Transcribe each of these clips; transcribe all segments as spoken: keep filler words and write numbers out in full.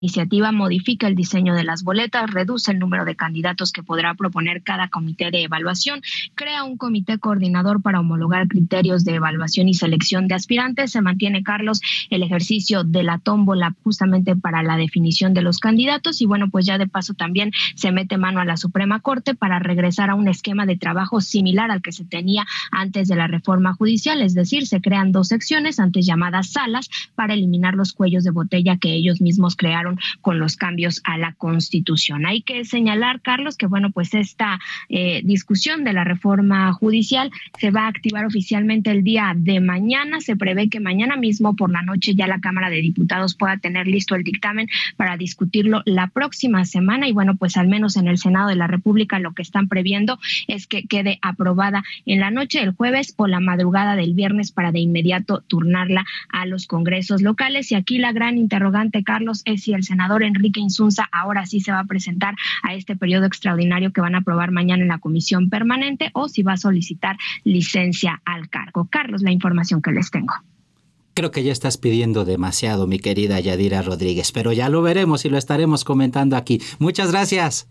iniciativa modifica el diseño de las boletas, reduce el número de candidatos que podrá proponer cada comité de evaluación, crea un comité coordinador para homologar criterios de evaluación y selección de aspirantes. Se mantiene, Carlos, el ejercicio de la tómbola justamente para la definición de los candidatos y bueno, pues ya de paso también se mete mano a la Suprema Corte para regresar a un esquema de trabajo similar al que se tenía antes de la reforma judicial, es decir, se crean dos secciones antes llamadas salas para eliminar los cuellos de botella que ellos mismos crearon con los cambios a la Constitución. Hay que señalar, Carlos, que bueno, pues esta eh, discusión de la reforma judicial se va a activar oficialmente el día de mañana. Se prevé que mañana mismo por la noche ya la Cámara de Diputados pueda tener listo el dictamen para discutirlo la próxima semana y bueno, pues al menos en el Senado de la República lo que están previendo es que quede aprobada en la noche del jueves o la madrugada del viernes para de inmediato turnarla a los congresos locales. Y aquí la gran interrogante, Carlos, es si el senador Enrique Insunza ahora sí se va a presentar a este periodo extraordinario que van a aprobar mañana en la comisión permanente o si va a solicitar licencia al cargo. Carlos, la información que les tengo. Creo que ya estás pidiendo demasiado, mi querida Yadira Rodríguez, pero ya lo veremos y lo estaremos comentando aquí. Muchas gracias.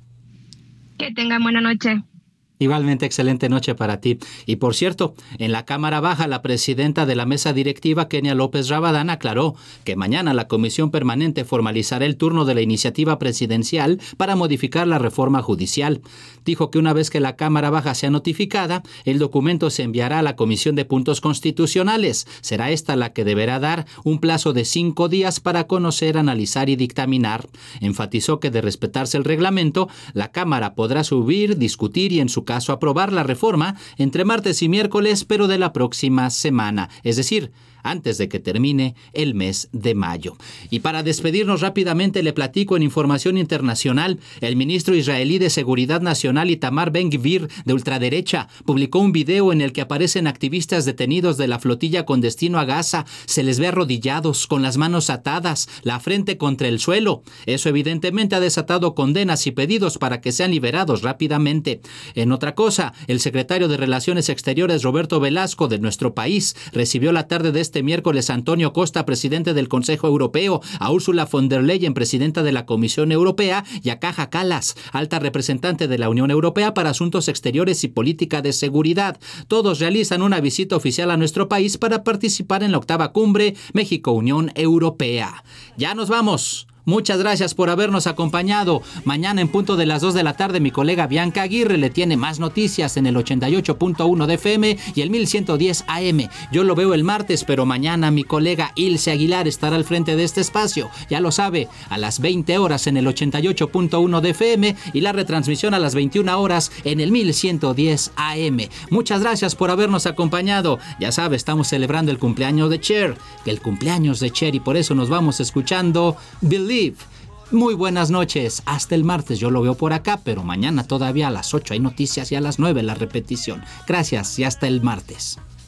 Que tengan buena noche. Igualmente, excelente noche para ti. Y por cierto, en la Cámara Baja, la presidenta de la mesa directiva, Kenia López Rabadán, aclaró que mañana la Comisión Permanente formalizará el turno de la iniciativa presidencial para modificar la reforma judicial. Dijo que una vez que la Cámara Baja sea notificada, el documento se enviará a la Comisión de Puntos Constitucionales. Será esta la que deberá dar un plazo de cinco días para conocer, analizar y dictaminar. Enfatizó que de respetarse el reglamento, la Cámara podrá subir, discutir y en su caso aprobar la reforma entre martes y miércoles, pero de la próxima semana, es decir, antes de que termine el mes de mayo. Y para despedirnos rápidamente le platico en información internacional, el ministro israelí de Seguridad Nacional Itamar Ben-Gvir, de ultraderecha, publicó un video en el que aparecen activistas detenidos de la flotilla con destino a Gaza. Se les ve arrodillados, con las manos atadas, la frente contra el suelo. Eso evidentemente ha desatado condenas y pedidos para que sean liberados rápidamente. En otra cosa, el secretario de Relaciones Exteriores, Roberto Velasco, de nuestro país, recibió la tarde de este miércoles a Antonio Costa, presidente del Consejo Europeo, a Ursula von der Leyen, presidenta de la Comisión Europea, y a Kaja Kallas, alta representante de la Unión Europea para Asuntos Exteriores y Política de Seguridad. Todos realizan una visita oficial a nuestro país para participar en la octava cumbre México-Unión Europea. Ya nos vamos. Muchas gracias por habernos acompañado. Mañana en punto de las dos de la tarde mi colega Bianca Aguirre le tiene más noticias en el ochenta y ocho punto uno de F M y el mil ciento diez A M. Yo lo veo el martes, pero mañana mi colega Ilse Aguilar estará al frente de este espacio. Ya lo sabe, a las veinte horas en el ochenta y ocho punto uno de F M y la retransmisión a las veintiuna horas en el mil ciento diez A M. Muchas gracias por habernos acompañado. Ya sabe, estamos celebrando el cumpleaños de Cher, el cumpleaños de Cher y por eso nos vamos escuchando Believe. Muy buenas noches, hasta el martes, yo lo veo por acá, pero mañana todavía a las ocho hay noticias y a las nueve la repetición. Gracias y hasta el martes.